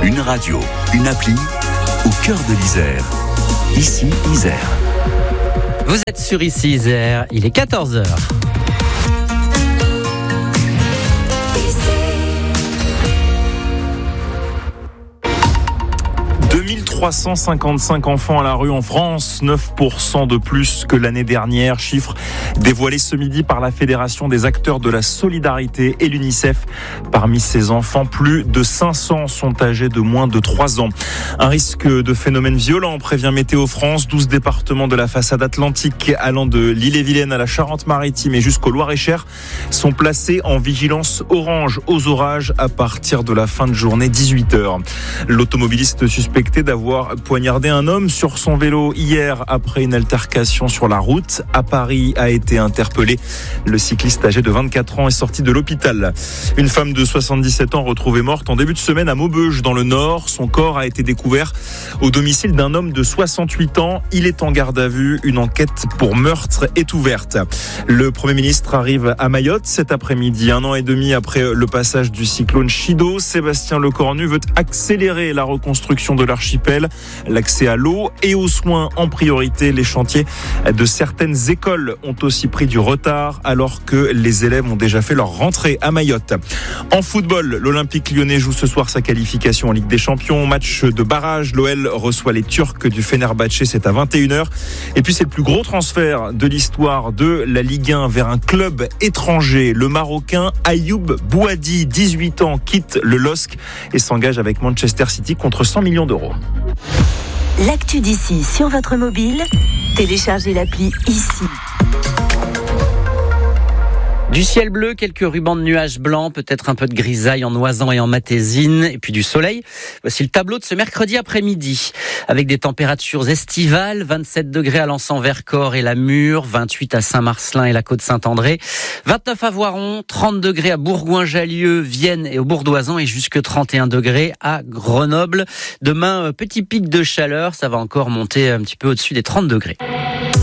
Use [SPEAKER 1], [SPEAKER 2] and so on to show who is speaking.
[SPEAKER 1] Une radio, une appli, au cœur de l'Isère. Ici, Isère.
[SPEAKER 2] Vous êtes sur Ici Isère, il est 14h.
[SPEAKER 3] 2355 enfants à la rue en France, 9% de plus que l'année dernière. Chiffre dévoilé ce midi par la Fédération des acteurs de la solidarité et l'UNICEF. Parmi ces enfants, plus de 500 sont âgés de moins de 3 ans. Un risque de phénomène violent, prévient Météo France. 12 départements de la façade atlantique allant de l'Ille-et-Vilaine à la Charente-Maritime et jusqu'au Loir-et-Cher sont placés en vigilance orange aux orages à partir de la fin de journée 18h. L'automobiliste suspecté d'avoir poignardé un homme sur son vélo hier après une altercation sur la route à Paris a été interpellé. Le cycliste âgé de 24 ans est sorti de l'hôpital. Une femme de 77 ans retrouvée morte en début de semaine à Maubeuge dans le Nord. Son corps a été découvert au domicile d'un homme de 68 ans. Il est en garde à vue. Une enquête pour meurtre est ouverte. Le Premier ministre arrive à Mayotte cet après-midi. 1 an et demi après le passage du cyclone Chido, Sébastien Lecornu veut accélérer la reconstruction de l'archipel, l'accès à l'eau et aux soins en priorité. Les chantiers de certaines écoles ont aussi pris du retard alors que les élèves ont déjà fait leur rentrée à Mayotte. En football, l'Olympique lyonnais joue ce soir sa qualification en Ligue des Champions. Match de barrage, l'OL reçoit les Turcs du Fenerbahçe, c'est à 21h. Et puis c'est le plus gros transfert de l'histoire de la Ligue 1 vers un club étranger. Le Marocain Ayoub Bouhaddi, 18 ans, quitte le LOSC et s'engage avec Manchester City contre 100 millions d'euros.
[SPEAKER 4] L'actu d'ici sur votre mobile, téléchargez l'appli Ici.
[SPEAKER 2] Du ciel bleu, quelques rubans de nuages blancs, peut-être un peu de grisaille en Oisan et en Matésine, et puis du soleil. Voici le tableau de ce mercredi après-midi, avec des températures estivales, 27 degrés à L'Anse-en-Vercors et la Mure, 28 à Saint-Marcelin et la Côte-Saint-André, 29 à Voiron, 30 degrés à Bourgoin-Jallieu, Vienne et au Bourdoisan, et jusque 31 degrés à Grenoble. Demain, petit pic de chaleur, ça va encore monter un petit peu au-dessus des 30 degrés.